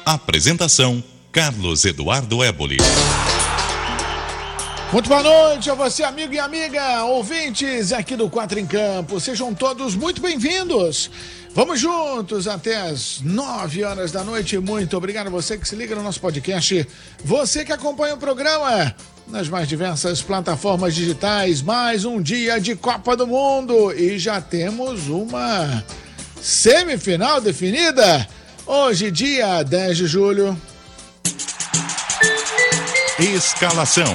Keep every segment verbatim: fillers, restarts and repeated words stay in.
Apresentação, Carlos Eduardo Éboli. Muito boa noite a você, amigo e amiga, ouvintes aqui do Quatro em Campo. Sejam todos muito bem-vindos. Vamos juntos até as nove horas da noite. Muito obrigado a você que se liga no nosso podcast. Você que acompanha o programa nas mais diversas plataformas digitais. Mais um dia de Copa do Mundo e já temos uma semifinal definida. Hoje, dia dez de julho. Escalação.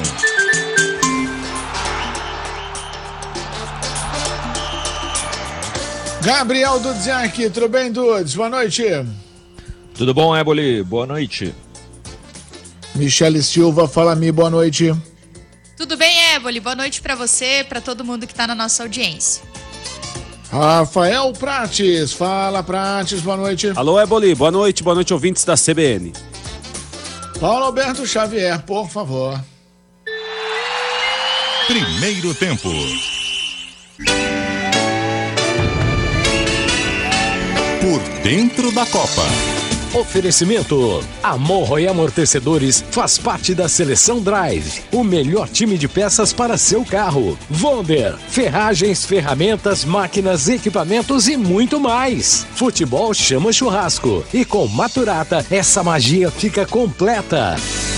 Gabriel Dudziak, tudo bem, Dudes? Boa noite. Tudo bom, Éboli? Boa noite. Michele Silva, fala me, boa noite. Tudo bem, Éboli? Boa noite pra você, pra todo mundo que tá na nossa audiência. Rafael Prates, fala Prates, boa noite. Alô, Éboli, boa noite, boa noite, ouvintes da C B N. Paulo Alberto Xavier, por favor. Primeiro tempo. Por dentro da Copa. Oferecimento. Amorro e Amortecedores faz parte da Seleção Drive. O melhor time de peças para seu carro. Vonder. Ferragens, ferramentas, máquinas, equipamentos e muito mais. Futebol chama churrasco. E com Maturata, essa magia fica completa.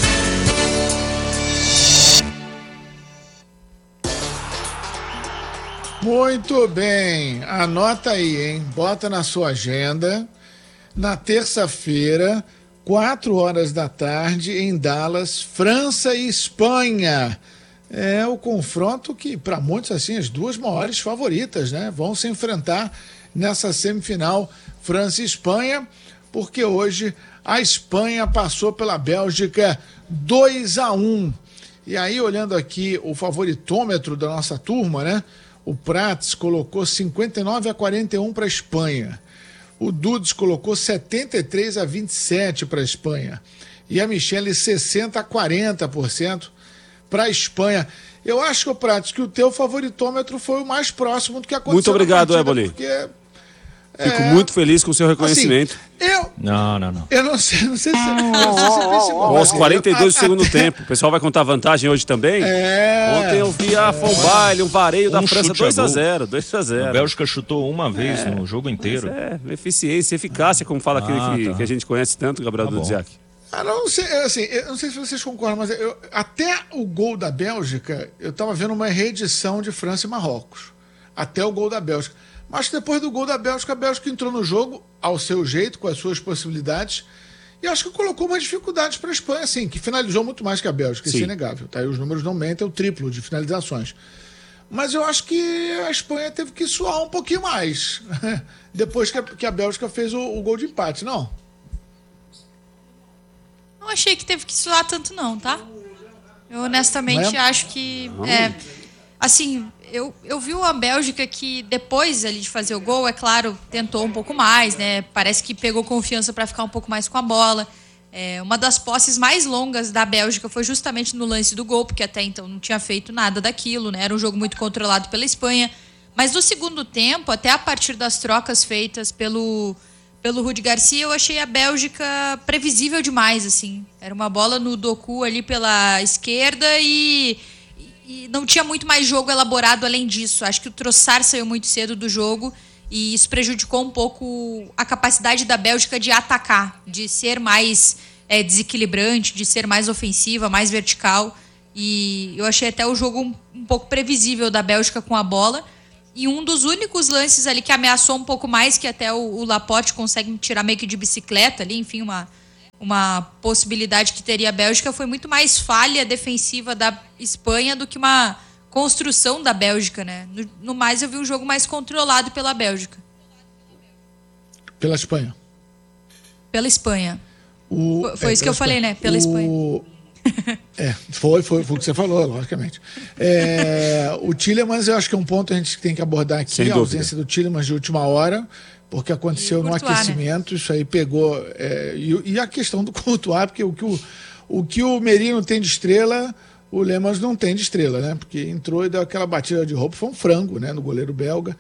Muito bem, anota aí, hein? Bota na sua agenda. Na terça-feira, quatro horas da tarde, em Dallas, França e Espanha. É o confronto que, para muitos, assim, as duas maiores favoritas, né? Vão se enfrentar nessa semifinal França e Espanha, porque hoje a Espanha passou pela Bélgica dois a um. E aí, olhando aqui o favoritômetro da nossa turma, né? O Prats colocou cinquenta e nove a quarenta e um para a Espanha. O Dudes colocou setenta e três a vinte e sete para a Espanha. E a Michele sessenta a quarenta por cento para a Espanha. Eu acho, Prats, que o teu favoritômetro foi o mais próximo do que aconteceu. Muito obrigado, Éboli. Porque... Fico é, muito feliz com o seu reconhecimento. Assim, eu, não, não, não. Eu não sei, não sei se você pensa igual. Aos quarenta e dois do segundo tempo. O pessoal vai contar vantagem hoje também? É, Ontem eu vi a foi um baile, um vareio da Um França chute dois a a gol. zero, dois a zero. A Bélgica chutou uma vez É, no jogo inteiro. É, eficiência, eficácia, como fala aquele Ah, que, tá. que a gente conhece tanto, Gabriel Tá bom. Dudziak. Ah, não sei, assim, eu não sei se vocês concordam, mas eu, até o gol da Bélgica, eu estava vendo uma reedição de França e Marrocos. Até o gol da Bélgica. Mas depois do gol da Bélgica, a Bélgica entrou no jogo ao seu jeito, com as suas possibilidades, e acho que colocou uma dificuldade para a Espanha, assim, que finalizou muito mais que a Bélgica, isso é inegável. Tá? E os números não mentem, é o triplo de finalizações. Mas eu acho que a Espanha teve que suar um pouquinho mais, depois que a, que a Bélgica fez o, o gol de empate, não? Não achei que teve que suar tanto não, tá? Eu honestamente Não é? acho que... É, assim, eu, eu vi a Bélgica que depois ali de fazer o gol, é claro, tentou um pouco mais, né? Parece que pegou confiança para ficar um pouco mais com a bola. É, uma das posses mais longas da Bélgica foi justamente no lance do gol, porque até então não tinha feito nada daquilo, né? Era um jogo muito controlado pela Espanha. Mas no segundo tempo, até a partir das trocas feitas pelo... Pelo Rudi Garcia, eu achei a Bélgica previsível demais, assim. Era uma bola no Doku ali pela esquerda e, e não tinha muito mais jogo elaborado além disso. Acho que o Trossard saiu muito cedo do jogo e isso prejudicou um pouco a capacidade da Bélgica de atacar, de ser mais é, desequilibrante, de ser mais ofensiva, mais vertical. E eu achei até o jogo um, um pouco previsível da Bélgica com a bola. E um dos únicos lances ali que ameaçou um pouco mais, que até o, o Laporte consegue tirar meio que de bicicleta ali, enfim, uma, uma possibilidade que teria a Bélgica, foi muito mais falha defensiva da Espanha do que uma construção da Bélgica, né? No, no mais, eu vi um jogo mais controlado pela Bélgica. Pela Espanha. Pela Espanha. O, foi foi é, isso que eu Espanha. falei, né? Pela o... Espanha. É, foi, foi, foi o que você falou, logicamente. É, o Tielemans, eu acho que é um ponto que a gente tem que abordar aqui, a ausência do Tielemans de última hora, porque aconteceu no aquecimento, né? Isso aí pegou. É, e, e a questão do Courtois, porque o que o, o que o Merino tem de estrela, o Lemans não tem de estrela, né? Porque entrou e deu aquela batida de roupa, foi um frango, né? No goleiro belga.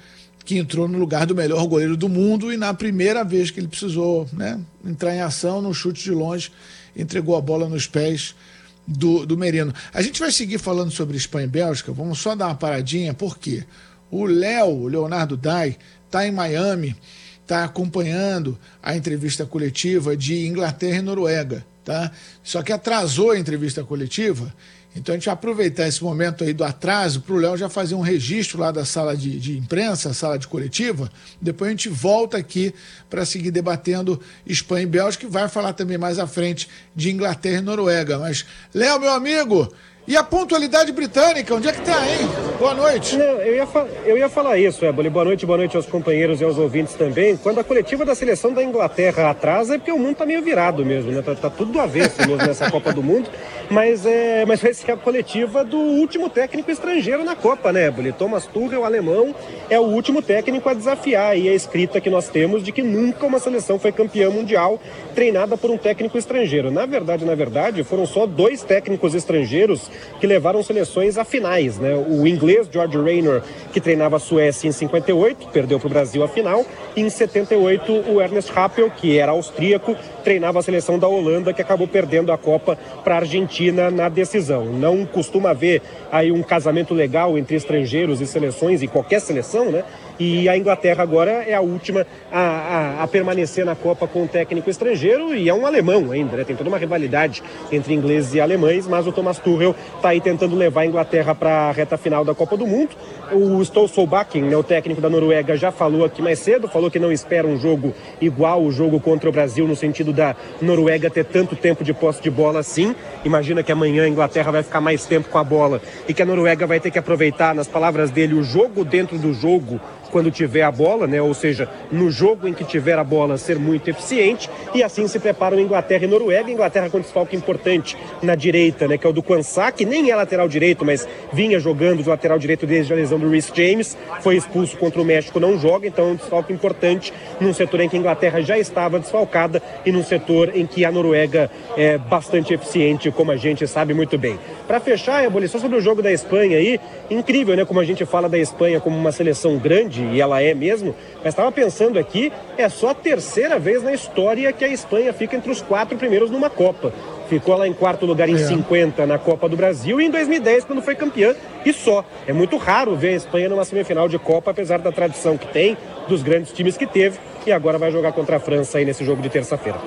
que entrou no lugar do melhor goleiro do mundo e na primeira vez que ele precisou, né, entrar em ação, no chute de longe, entregou a bola nos pés do, do Merino. A gente vai seguir falando sobre Espanha e Bélgica, vamos só dar uma paradinha, porque o Léo, o Leonardo Dai, está em Miami, está acompanhando a entrevista coletiva de Inglaterra e Noruega, tá? Só que atrasou a entrevista coletiva. Então a gente vai aproveitar esse momento aí do atraso para o Léo já fazer um registro lá da sala de, de imprensa, sala de coletiva. Depois a gente volta aqui para seguir debatendo Espanha e Bélgica, que vai falar também mais à frente de Inglaterra e Noruega. Mas, Léo, meu amigo, e a pontualidade britânica, onde é que tá, hein? Boa noite. Não, eu ia, eu ia falar isso, Éboli. Boa noite, boa noite aos companheiros e aos ouvintes também. Quando a coletiva da seleção da Inglaterra atrasa, é porque o mundo tá meio virado mesmo, né? Tá, tá tudo do avesso mesmo nessa Copa do Mundo. Mas, é, mas vai ser a coletiva do último técnico estrangeiro na Copa, né, Éboli? Thomas Tuchel, alemão, é o último técnico a desafiar. E a escrita que nós temos de que nunca uma seleção foi campeã mundial treinada por um técnico estrangeiro. Na verdade, na verdade, foram só dois técnicos estrangeiros que levaram seleções a finais, né? O inglês George Rayner, que treinava a Suécia em cinquenta e oito, perdeu para o Brasil a final, e em setenta e oito o Ernest Happel, que era austríaco, treinava a seleção da Holanda, que acabou perdendo a Copa para a Argentina na decisão. Não costuma haver aí um casamento legal entre estrangeiros e seleções, em qualquer seleção, né? E a Inglaterra agora é a última a, a, a permanecer na Copa com um técnico estrangeiro, e é um alemão ainda, né? Tem toda uma rivalidade entre ingleses e alemães, mas o Thomas Tuchel está aí tentando levar a Inglaterra para a reta final da Copa do Mundo. O Ståle Solbakken, né, o técnico da Noruega, já falou aqui mais cedo, falou que não espera um jogo igual o jogo contra o Brasil, no sentido da Noruega ter tanto tempo de posse de bola assim. Imagina que amanhã a Inglaterra vai ficar mais tempo com a bola e que a Noruega vai ter que aproveitar, nas palavras dele, o jogo dentro do jogo quando tiver a bola, né? Ou seja, no jogo em que tiver a bola, ser muito eficiente, e assim se preparam Inglaterra e Noruega. Inglaterra com desfalque importante na direita, né? Que é o do Quansah, que nem é lateral direito, mas vinha jogando de lateral direito desde a lesão do Reece James, foi expulso contra o México, não joga, então é um desfalque importante num setor em que a Inglaterra já estava desfalcada e num setor em que a Noruega é bastante eficiente, como a gente sabe muito bem. Para fechar, a abolição sobre o jogo da Espanha aí, incrível, né? Como a gente fala da Espanha como uma seleção grande, e ela é mesmo, mas estava pensando aqui, é só a terceira vez na história que a Espanha fica entre os quatro primeiros numa Copa. Ficou lá em quarto lugar em é. cinquenta na Copa do Brasil e em dois mil e dez, quando foi campeã, e só. É muito raro ver a Espanha numa semifinal de Copa, apesar da tradição que tem, dos grandes times que teve, e agora vai jogar contra a França aí nesse jogo de terça-feira.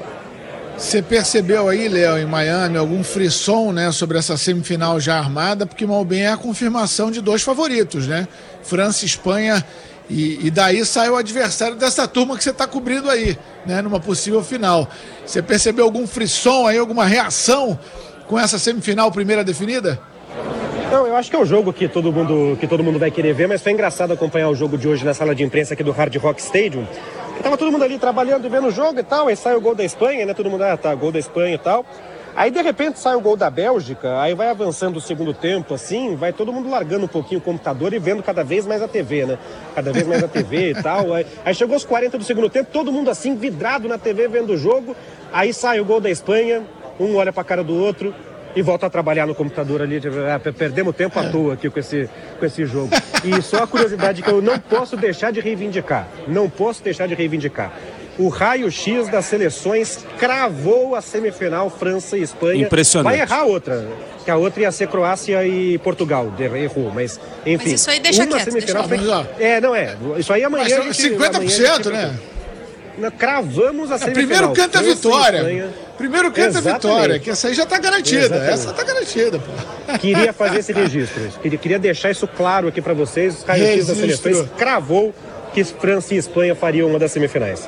Você percebeu aí, Léo, em Miami, algum frisson, né, sobre essa semifinal já armada, porque mal bem é a confirmação de dois favoritos, né? França e Espanha, e, e daí sai o adversário dessa turma que você está cobrindo aí, né, numa possível final. Você percebeu algum frisson aí, alguma reação com essa semifinal primeira definida? Não, eu acho que é o jogo que todo mundo, que todo mundo vai querer ver, mas foi engraçado acompanhar o jogo de hoje na sala de imprensa aqui do Hard Rock Stadium. Tava todo mundo ali trabalhando e vendo o jogo e tal, aí sai o gol da Espanha, né? Todo mundo, ah, tá, gol da Espanha e tal. Aí, de repente, sai o gol da Bélgica, aí vai avançando o segundo tempo, assim, vai todo mundo largando um pouquinho o computador e vendo cada vez mais a T V, né? Cada vez mais a T V e tal. Aí, aí chegou os quarenta do segundo tempo, todo mundo assim, vidrado na T V, vendo o jogo. Aí sai o gol da Espanha, um olha pra cara do outro e volta a trabalhar no computador ali. Ah, perdemos tempo à toa aqui com esse, com esse jogo. E só a curiosidade que eu não posso deixar de reivindicar, não posso deixar de reivindicar. O raio-x das seleções cravou a semifinal França e Espanha. Impressionante. Vai errar outra, que a outra ia ser Croácia e Portugal. Errou, mas enfim. Mas isso aí deixa uma quieto. Semifinal Deixa foi... É, não é. Isso aí amanhã. Mas a gente, cinquenta por cento, amanhã a né? gente... Cravamos a semifinal. Primeiro canta a vitória. Primeiro canta a vitória, que essa aí já está garantida. Exatamente. Essa está garantida, pô. Queria fazer esse registro. Queria, queria deixar isso claro aqui para vocês. Os raio-x das seleções cravou que França e Espanha fariam uma das semifinais.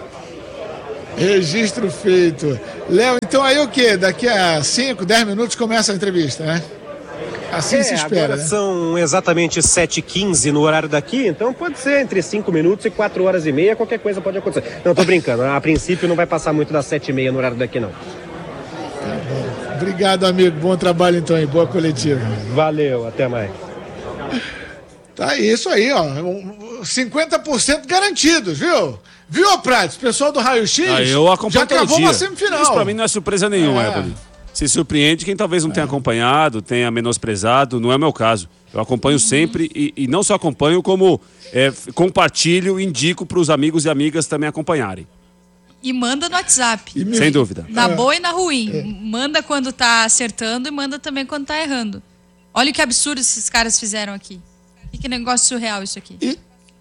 Registro feito. Léo, então aí o quê? Daqui a cinco, dez minutos começa a entrevista, né? Assim é, se espera, agora né? São exatamente sete e quinze no horário daqui, então pode ser entre cinco minutos e quatro horas e meia, qualquer coisa pode acontecer. Não, tô brincando, a princípio não vai passar muito das sete e meia no horário daqui, não. Tá bom. Obrigado, amigo. Bom trabalho, então, aí. Boa coletiva. Valeu, até mais. Tá isso aí, ó. cinquenta por cento garantidos, viu? Viu, Prates? Pessoal do Raio-X ah, eu acompanho já cravou uma semifinal. Isso pra mim não é surpresa nenhuma, é. Éboli. Se surpreende quem talvez não tenha acompanhado, tenha menosprezado, não é o meu caso. Eu acompanho sempre e, e não só acompanho, como é, compartilho e indico para os amigos e amigas também acompanharem. E manda no WhatsApp. E Sem dúvida. Na boa e na ruim. É. Manda quando tá acertando e manda também quando tá errando. Olha que absurdo esses caras fizeram aqui. Que, que negócio surreal isso aqui. E,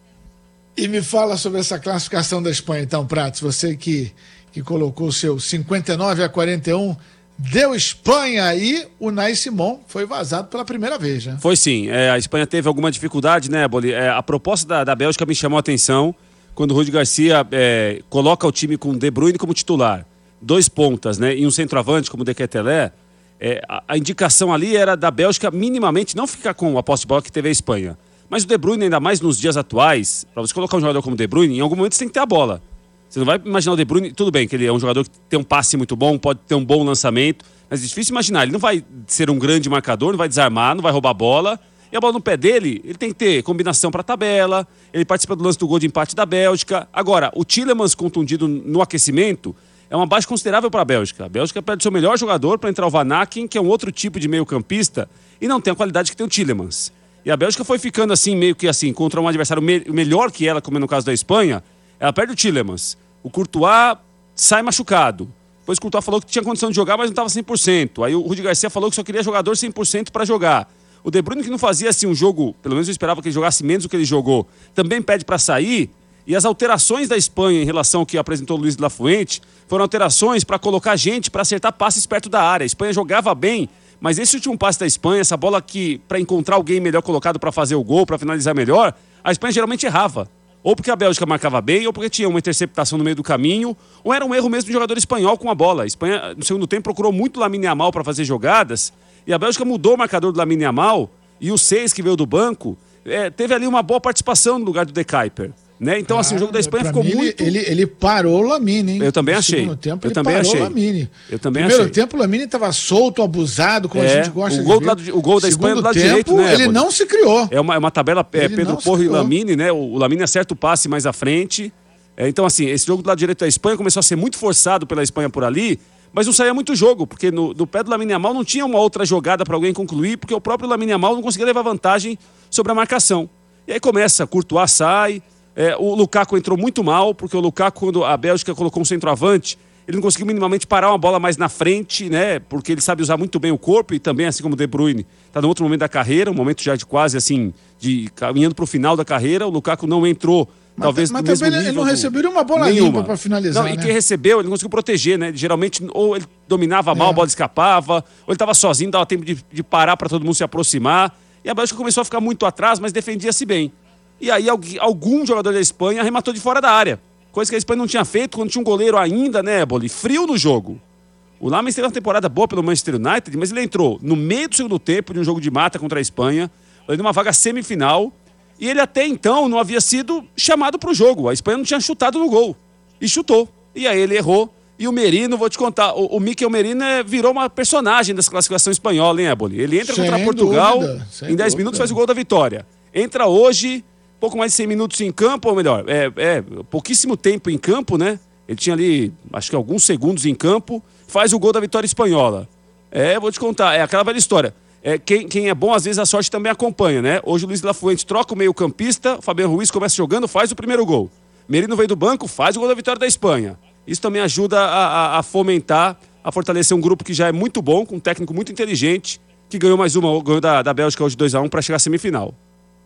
e me fala sobre essa classificação da Espanha, então, Pratos. Você que, que colocou o seu cinquenta e nove a quarenta e um, deu Espanha aí, o Unai Simón foi vazado pela primeira vez, né? Foi sim. É, a Espanha teve alguma dificuldade, né, Boli? É, a proposta da, da Bélgica me chamou a atenção quando o Rudi Garcia é, coloca o time com De Bruyne como titular. Dois pontas, né? E um centroavante como De Ketelaere. É, a, a indicação ali era da Bélgica minimamente não ficar com a posse de bola que teve a Espanha. Mas o De Bruyne, ainda mais nos dias atuais, para você colocar um jogador como De Bruyne, em algum momento você tem que ter a bola. Você não vai imaginar o De Bruyne, tudo bem que ele é um jogador que tem um passe muito bom, pode ter um bom lançamento, mas é difícil imaginar, ele não vai ser um grande marcador, não vai desarmar, não vai roubar a bola, e a bola no pé dele, ele tem que ter combinação para a tabela, ele participa do lance do gol de empate da Bélgica. Agora, o Tielemans contundido no aquecimento é uma baixa considerável para a Bélgica. A Bélgica perde seu melhor jogador para entrar o Van Aken, que é um outro tipo de meio campista, e não tem a qualidade que tem o Tielemans. E a Bélgica foi ficando assim, meio que assim, contra um adversário me- melhor que ela, como é no caso da Espanha, ela perde o Tielemans. O Courtois sai machucado. Depois o Courtois falou que tinha condição de jogar, mas não estava cem por cento. Aí o Rudi Garcia falou que só queria jogador cem por cento para jogar. O De Bruyne, que não fazia assim um jogo, pelo menos eu esperava que ele jogasse menos do que ele jogou, também pede para sair. E as alterações da Espanha em relação ao que apresentou o Luis de la Fuente foram alterações para colocar gente para acertar passes perto da área. A Espanha jogava bem, mas esse último passe da Espanha, essa bola que para encontrar alguém melhor colocado para fazer o gol, para finalizar melhor, a Espanha geralmente errava. Ou porque a Bélgica marcava bem, ou porque tinha uma interceptação no meio do caminho, ou era um erro mesmo do jogador espanhol com a bola. A Espanha, no segundo tempo, procurou muito o Lamine Yamal para fazer jogadas, e a Bélgica mudou o marcador do Lamine Yamal, e o seis que veio do banco, é, teve ali uma boa participação no lugar do De Kuyper. Né? Então, ah, assim, o jogo da Espanha ficou mim, muito... Ele, ele parou o Lamine, hein? Eu também no achei. segundo tempo, eu ele também parou achei. o Lamine. Eu também Primeiro achei. tempo, o Lamine estava solto, abusado, como é, a gente gosta o gol de ver. Do lado, o gol da Espanha do lado tempo, direito, né? Ele não se criou. É uma, é uma tabela é, Pedro Porro e Lamine, né? O, o Lamine acerta o passe mais à frente. É, então, assim, esse jogo do lado direito da Espanha começou a ser muito forçado pela Espanha por ali, mas não saía muito jogo, porque no, no pé do Lamine Yamal não tinha uma outra jogada para alguém concluir, porque o próprio Lamine Yamal não conseguia levar vantagem sobre a marcação. E aí começa, Courtois sai, é, o Lukaku entrou muito mal, porque o Lukaku, quando a Bélgica colocou um centroavante, ele não conseguiu minimamente parar uma bola mais na frente, né? Porque ele sabe usar muito bem o corpo e também, assim como o De Bruyne, está no outro momento da carreira, um momento já de quase assim, de caminhando para o final da carreira. O Lukaku não entrou, mas, talvez mas no mesmo também nível ele não do... recebeu uma bola Nenhuma. limpa para finalizar. Não, e né? quem recebeu, ele não conseguiu proteger, né? Geralmente, ou ele dominava mal, É. a bola escapava, ou ele estava sozinho, dava tempo de, de parar para todo mundo se aproximar. E a Bélgica começou a ficar muito atrás, mas defendia-se bem. E aí algum jogador da Espanha arrematou de fora da área. Coisa que a Espanha não tinha feito quando tinha um goleiro ainda, né, Boli? Frio no jogo. O Lames teve uma temporada boa pelo Manchester United, mas ele entrou no meio do segundo tempo de um jogo de mata contra a Espanha, ele numa vaga semifinal, e ele até então não havia sido chamado para o jogo. A Espanha não tinha chutado no gol. E chutou. E aí ele errou. E o Merino, vou te contar, o, o Mikel Merino é, virou uma personagem dessa classificação espanhola, hein, Eboli? Ele entra Sem contra Portugal, dúvida, sem em dez dúvida. minutos faz o gol da vitória. Entra hoje, pouco mais de cem minutos em campo, ou melhor, é, é pouquíssimo tempo em campo, né? Ele tinha ali, acho que alguns segundos em campo, faz o gol da vitória espanhola. É, vou te contar, é aquela velha história. É, quem, quem é bom, às vezes a sorte também acompanha, né? Hoje o Luis de la Fuente troca o meio campista, o Fabián Ruiz começa jogando, faz o primeiro gol. Merino veio do banco, faz o gol da vitória da Espanha. Isso também ajuda a, a, a fomentar, a fortalecer um grupo que já é muito bom, com um técnico muito inteligente, que ganhou mais uma, ganhou da, da Bélgica hoje dois a um para chegar à semifinal.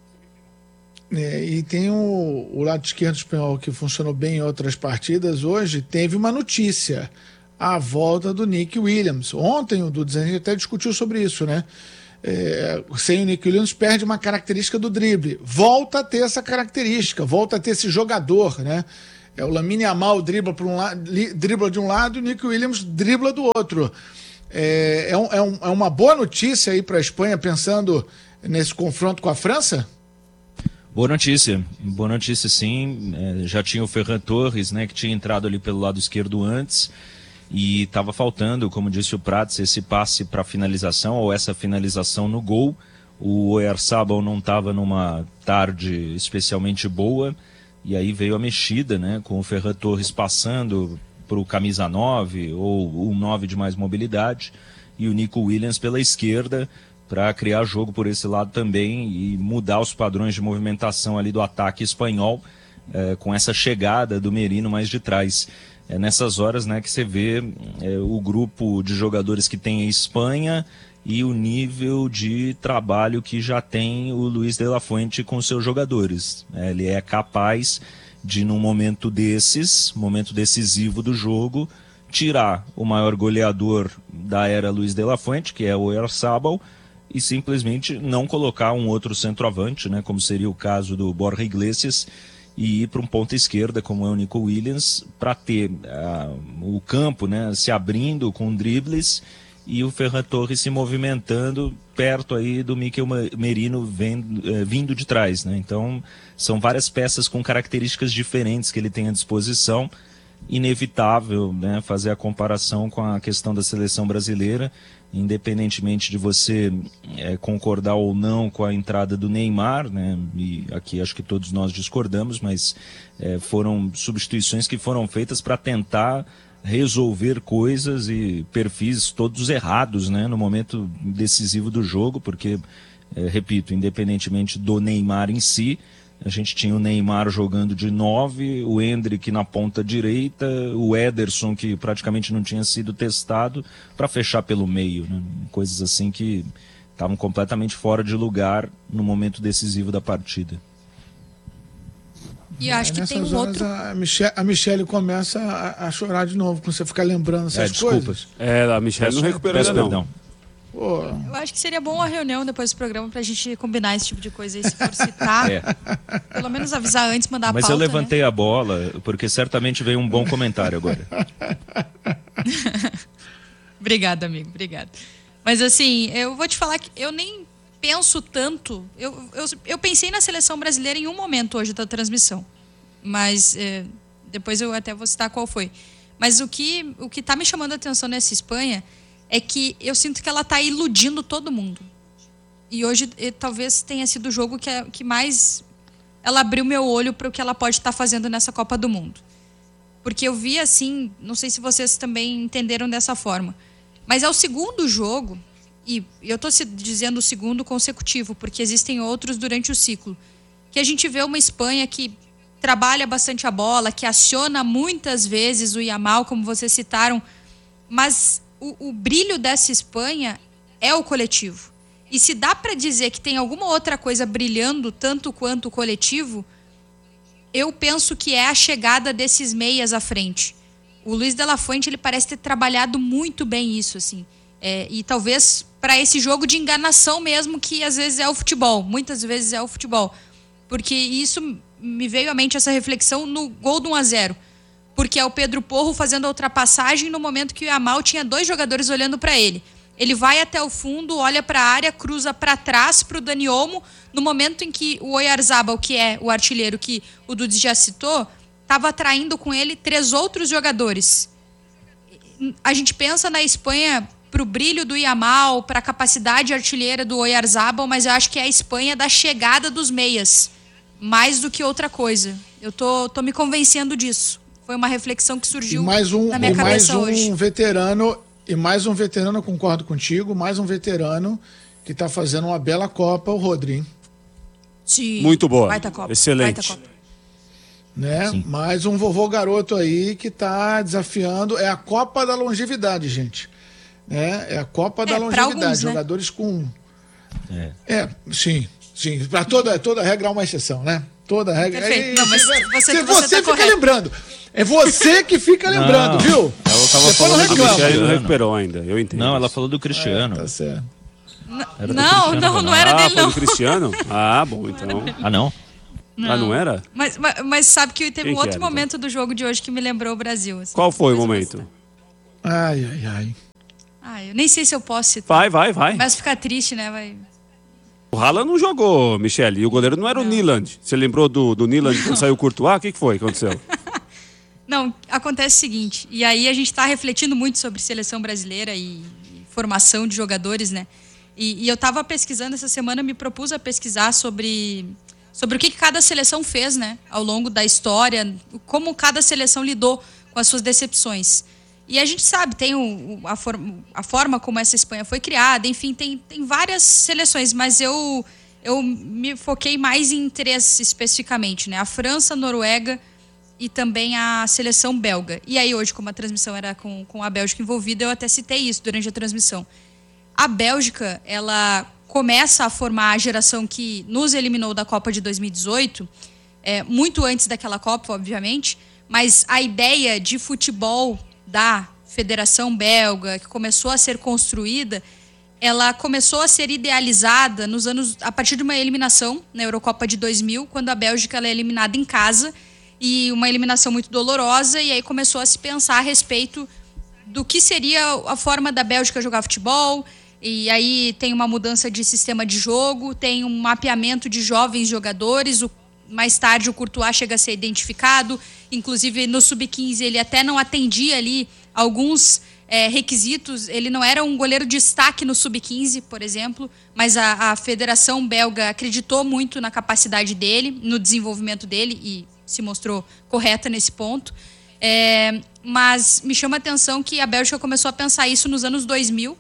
É, e tem o, o lado esquerdo espanhol que funcionou bem em outras partidas. Hoje teve uma notícia, a volta do Nick Williams. Ontem o Dudu Zanini até discutiu sobre isso, né? É, sem o Nick Williams perde uma característica do drible. Volta a ter essa característica, volta a ter esse jogador, né? É, o Lamine Yamal dribla, por um la- li- dribla de um lado e o Nick Williams dribla do outro. É, é, um, é, um, é uma boa notícia aí para a Espanha, pensando nesse confronto com a França? Boa notícia, boa notícia sim. É, já tinha o Ferran Torres, né, que tinha entrado ali pelo lado esquerdo antes e estava faltando, como disse o Prats, esse passe para finalização ou essa finalização no gol. O Oyarzabal não estava numa tarde especialmente boa e aí veio a mexida, né, com o Ferran Torres passando para o camisa nove ou um nove de mais mobilidade, e o Nico Williams pela esquerda para criar jogo por esse lado também e mudar os padrões de movimentação ali do ataque espanhol, é, com essa chegada do Merino mais de trás. É nessas horas, né, que você vê é, o grupo de jogadores que tem a Espanha e o nível de trabalho que já tem o Luis de la Fuente com seus jogadores. É, ele é capaz de, num momento desses, momento decisivo do jogo, tirar o maior goleador da era Luis de la Fuente, que é o Oyarzabal, e simplesmente não colocar um outro centroavante, né, como seria o caso do Borja Iglesias, e ir para um ponta esquerda, como é o Nico Williams, para ter uh, o campo, né, se abrindo com dribles e o Ferran Torres se movimentando perto aí do Mikel Merino vendo, uh, vindo de trás, né? Então são várias peças com características diferentes que ele tem à disposição. Inevitável, né, fazer a comparação com a questão da seleção brasileira, independentemente de você é, concordar ou não com a entrada do Neymar, né, e aqui acho que todos nós discordamos, mas é, foram substituições que foram feitas para tentar resolver coisas e perfis todos errados, né, no momento decisivo do jogo, porque, é, repito, independentemente do Neymar em si, a gente tinha o Neymar jogando de nove, o Endrick na ponta direita, o Ederson, que praticamente não tinha sido testado, para fechar pelo meio, né? Coisas assim que estavam completamente fora de lugar no momento decisivo da partida. E acho que tem um outro... A Michele, a Michele começa a, a chorar de novo, quando você ficar lembrando essas é, coisas. É, a Michele não recuperou ainda não. Perdão. Pô. Eu acho que seria bom uma reunião depois do programa pra gente combinar esse tipo de coisa aí, se for citar. É. Pelo menos avisar antes, mandar a Mas pauta, eu levantei né? a bola, porque certamente veio um bom comentário agora. Obrigada, amigo, obrigada. Mas assim, eu vou te falar que eu nem penso tanto. Eu, eu, eu pensei na seleção brasileira em um momento hoje da transmissão. Mas é, depois eu até vou citar qual foi. Mas o que o que tá me chamando a atenção nessa Espanha é que eu sinto que ela tá iludindo todo mundo. E hoje e, talvez tenha sido o jogo que, é, que mais ela abriu meu olho para o que ela pode estar tá fazendo nessa Copa do Mundo. Porque eu vi assim, não sei se vocês também entenderam dessa forma, mas é o segundo jogo, e eu estou dizendo o segundo consecutivo, porque existem outros durante o ciclo, que a gente vê uma Espanha que trabalha bastante a bola, que aciona muitas vezes o Yamal, como vocês citaram, mas o, o brilho dessa Espanha é o coletivo. E se dá para dizer que tem alguma outra coisa brilhando tanto quanto o coletivo, eu penso que é a chegada desses meias à frente. O Luis de la Fuente, ele parece ter trabalhado muito bem isso, assim. É, e talvez para esse jogo de enganação mesmo, que às vezes é o futebol, muitas vezes é o futebol. Porque isso me veio à mente, essa reflexão, no gol do um a zero. Porque é o Pedro Porro fazendo a ultrapassagem no momento que o Yamal tinha dois jogadores olhando para ele. Ele vai até o fundo, olha para a área, cruza para trás para o Dani Olmo, no momento em que o Oyarzabal, que é o artilheiro que o Dudes já citou, estava atraindo com ele três outros jogadores. A gente pensa na Espanha para o brilho do Yamal, para a capacidade artilheira do Oyarzabal, mas eu acho que é a Espanha da chegada dos meias, mais do que outra coisa. Eu tô, tô me convencendo disso. Foi uma reflexão que surgiu e mais um, na minha e cabeça mais um hoje. veterano, e mais um veterano, eu concordo contigo, mais um veterano que está fazendo uma bela Copa, o Rodri. Sim. Muito boa, Baita Copa. excelente. Baita Copa. Né? Mais um vovô garoto aí que está desafiando. É a Copa da longevidade, gente. É, é a Copa da É, pra longevidade. alguns, né? Jogadores com. É. É, sim, sim. Para toda, toda regra há uma exceção, né? Toda regra. Perfeito. É, Não, mas você, você- você, você tá fica correto. lembrando. É você que fica lembrando, Não, viu? ela tava Depois falando não do reclama. Michele não Cristiano. recuperou ainda, eu entendo. Não, ela isso. falou do Cristiano. Tá certo. Era do Não, Cristiano não, não Ronaldo. era Ah, dele, foi não. do Cristiano? Ah, bom, então. Ah, não? Ah, não era? Mas, mas, mas sabe que teve Quem um que outro era, então? momento do jogo de hoje que me lembrou o Brasil. assim. Qual foi o Depois eu vou momento? citar. Ai, ai, ai. Ah, eu nem sei se eu posso citar. Vai, vai, vai. Começa a ficar triste, né? Vai... O Haaland não jogou, Michele, e o goleiro não era o Niland. Você lembrou do, do Niland quando saiu o Courtois? O que, que foi que aconteceu? Não, acontece o seguinte, e aí a gente está refletindo muito sobre seleção brasileira e, e formação de jogadores, né? E, e eu estava pesquisando essa semana, me propus a pesquisar sobre, sobre o que, que cada seleção fez, né? Ao longo da história, como cada seleção lidou com com as suas decepções. E a gente sabe, tem o, a, for, a forma como essa Espanha foi criada, enfim, tem, tem várias seleções, mas eu, eu me foquei mais em três especificamente, né? A França, a Noruega e também a seleção belga. E aí hoje, como a transmissão era com, com a Bélgica envolvida, eu até citei isso durante a transmissão. A Bélgica, ela começa a formar a geração que nos eliminou da Copa de dois mil e dezoito, é, muito antes daquela Copa, obviamente, mas a ideia de futebol da Federação Belga, que começou a ser construída, ela começou a ser idealizada nos anos, a partir de uma eliminação na Eurocopa de dois mil, quando a Bélgica ela é eliminada em casa, e uma eliminação muito dolorosa, e aí começou a se pensar a respeito do que seria a forma da Bélgica jogar futebol, e aí tem uma mudança de sistema de jogo, tem um mapeamento de jovens jogadores, o mais tarde o Courtois chega a ser identificado, inclusive no sub quinze ele até não atendia ali alguns é, requisitos, ele não era um goleiro de destaque no sub quinze, por exemplo, mas a, a Federação Belga acreditou muito na capacidade dele, no desenvolvimento dele e se mostrou correta nesse ponto. É, mas me chama a atenção que a Bélgica começou a pensar isso nos anos dois mil,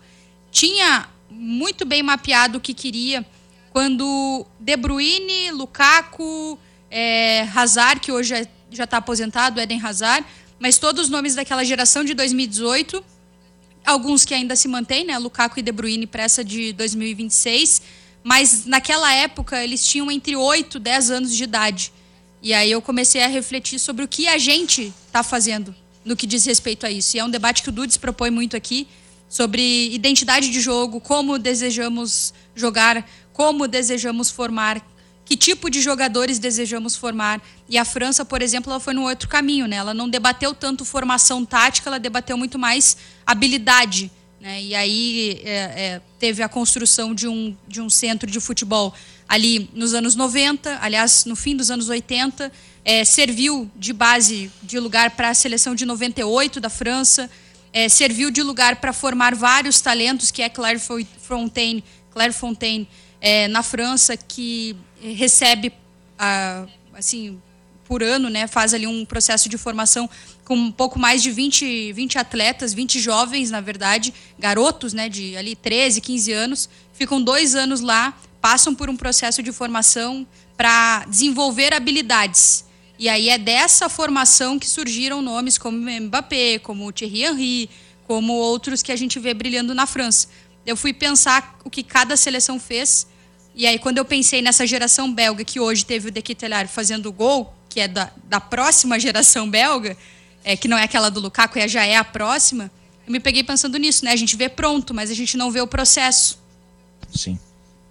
tinha muito bem mapeado o que queria, quando De Bruyne, Lukaku, é, Hazard, que hoje é, já está aposentado, Eden Hazard, mas todos os nomes daquela geração de dois mil e dezoito, alguns que ainda se mantêm, né, Lukaku e De Bruyne para essa de dois mil e vinte e seis, mas naquela época eles tinham entre oito e dez anos de idade. E aí eu comecei a refletir sobre o que a gente está fazendo no que diz respeito a isso. E é um debate que o Dudes propõe muito aqui, sobre identidade de jogo, como desejamos jogar, como desejamos formar, que tipo de jogadores desejamos formar. E a França, por exemplo, ela foi num outro caminho, né? Ela não debateu tanto formação tática, ela debateu muito mais habilidade, né? E aí é, é, teve a construção de um, de um centro de futebol ali nos anos noventa, aliás, no fim dos anos oitenta, é, serviu de base, de lugar para a seleção de noventa e oito da França, é, serviu de lugar para formar vários talentos, que é Claire Fontaine, Claire Fontaine é, na França, que recebe, ah, assim, por ano, né, faz ali um processo de formação com um pouco mais de vinte, vinte atletas, vinte jovens, na verdade, garotos, né, de ali treze, quinze anos, ficam dois anos lá, passam por um processo de formação para desenvolver habilidades. E aí é dessa formação que surgiram nomes como Mbappé, como Thierry Henry, como outros que a gente vê brilhando na França. Eu fui pensar o que cada seleção fez, e aí quando eu pensei nessa geração belga, que hoje teve o De Ketelaere fazendo o gol, que é da, da próxima geração belga, é, que não é aquela do Lukaku, já é a próxima, eu me peguei pensando nisso, né? A gente vê pronto, mas a gente não vê o processo. Sim.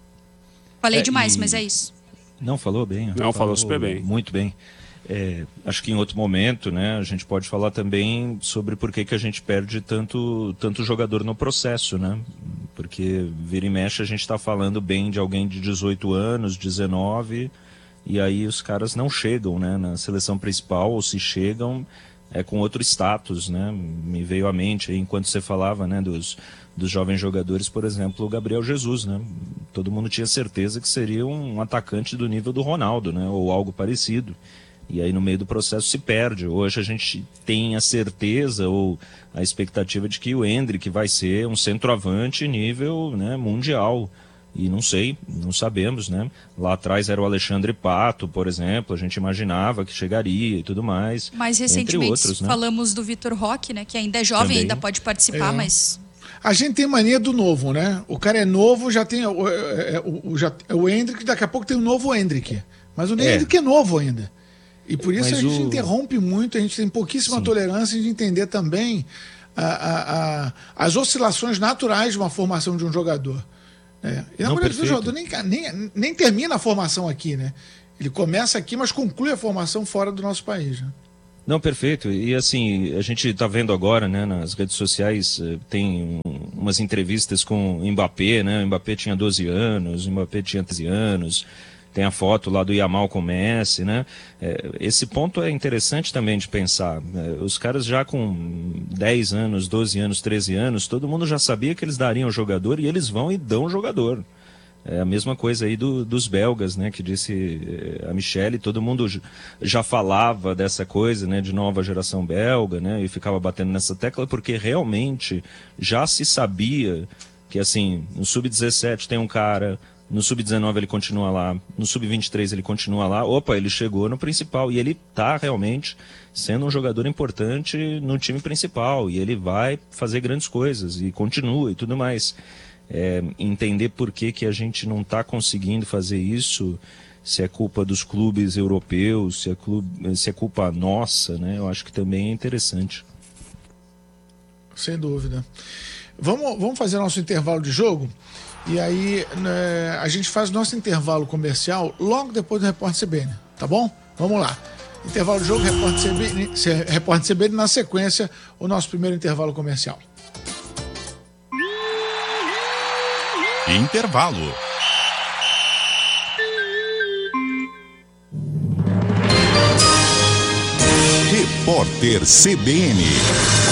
Falei é, demais, e... mas é isso. Não, falou bem. Não, falou, falou super bem. Muito bem. É, acho que em outro momento, né, a gente pode falar também sobre por que, que a gente perde tanto, tanto jogador no processo, né? Porque vira e mexe a gente está falando bem de alguém de dezoito anos, dezenove, e aí os caras não chegam, né, na seleção principal, ou se chegam, é com outro status, né? Me veio à mente, aí, enquanto você falava, né, dos, dos jovens jogadores, por exemplo, o Gabriel Jesus, né? Todo mundo tinha certeza que seria um atacante do nível do Ronaldo, né, ou algo parecido. E aí no meio do processo se perde. Hoje a gente tem a certeza ou a expectativa de que o Endrick vai ser um centroavante nível, né, mundial. E não sei, não sabemos, né? Lá atrás era o Alexandre Pato, por exemplo, a gente imaginava que chegaria e tudo mais. Mais recentemente outros, né? Falamos do Vitor Roque, né, que ainda é jovem, Também. ainda pode participar, É. mas... A gente tem mania do novo, né? O cara é novo, já tem o, é, o, o, já, o Endrick, daqui a pouco tem um novo Endrick. Mas o É. Endrick é novo ainda. E por isso Mas a gente o- interrompe muito, a gente tem pouquíssima Sim. tolerância de entender também a, a, a, as oscilações naturais de uma formação de um jogador. É. E na Não, maioria dos perfeito. jogadores nem, nem, nem termina a formação aqui, né? Ele começa aqui, mas conclui a formação fora do nosso país. Né? Não, perfeito. E assim, a gente está vendo agora, né, nas redes sociais, eh, tem um- umas entrevistas com o Mbappé, né? O Mbappé tinha doze anos, o Mbappé tinha treze anos, tem a foto lá do Yamal com o Messi, né? Eh, esse ponto é interessante também de pensar. Eh, os caras já com dez anos, doze anos, treze anos, todo mundo já sabia que eles dariam o jogador e eles vão e dão o jogador. É a mesma coisa aí do, dos belgas, né, que disse a Michele, todo mundo já falava dessa coisa, né, de nova geração belga, né, e ficava batendo nessa tecla porque realmente já se sabia que, assim, no sub dezessete tem um cara, no sub dezenove ele continua lá, no sub vinte e três ele continua lá, opa, ele chegou no principal e ele tá realmente sendo um jogador importante no time principal e ele vai fazer grandes coisas e continua e tudo mais. É, entender por que, que a gente não está conseguindo fazer isso, se é culpa dos clubes europeus, se é, clube, se é culpa nossa, né? Eu acho que também é interessante. Sem dúvida. Vamos, vamos fazer nosso intervalo de jogo? E aí né, a gente faz nosso intervalo comercial logo depois do Repórter C B N, tá bom? Vamos lá. Intervalo de jogo, Repórter C B N, Repórter C B N, na sequência, o nosso primeiro intervalo comercial. Intervalo. Repórter C B N.